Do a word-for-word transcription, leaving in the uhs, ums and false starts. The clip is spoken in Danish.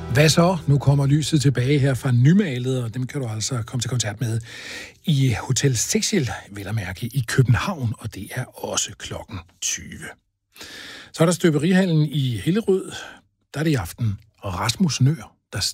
Hvad så? Nu kommer lyset tilbage her fra Nymalet, og dem kan du altså komme til koncert med i Hotel Cecil, vel at mærke, i København, og det er også klokken tyve. Så er der Støberihallen i Hillerød. Der er det i aften Rasmus Nøhr.